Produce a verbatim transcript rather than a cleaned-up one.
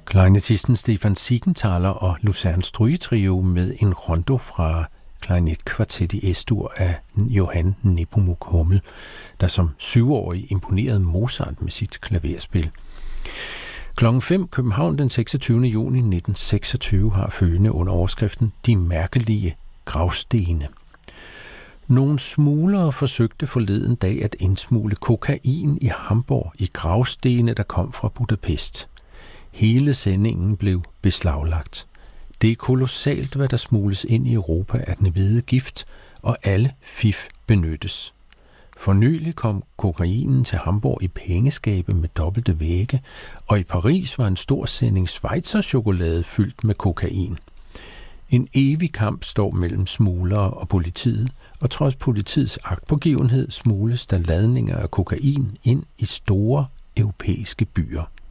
Klarinettisten Stefan Siegenthaler og Luzern Strygetrio med en rondo fra klarinetkvartet i Es-dur af Johann Nepomuk Hummel, der som syvårig imponerede Mozart med sit klaverspil. Klokken fem København den seksogtyvende juni nitten seksogtyve har følgende under overskriften De mærkelige gravstene. Nogle smuglere forsøgte forleden dag at indsmugle kokain i Hamburg i gravstene, der kom fra Budapest. Hele sendingen blev beslaglagt. Det er kolossalt, hvad der smugles ind i Europa af den hvide gift, og alle fif benyttes. For nylig kom kokainen til Hamburg i pengeskabe med dobbelte vægge, og i Paris var en stor sending schweizerchokolade fyldt med kokain. En evig kamp står mellem smuglere og politiet, og trods politiets agtpågivenhed smugles der ladninger af kokain ind i store europæiske byer.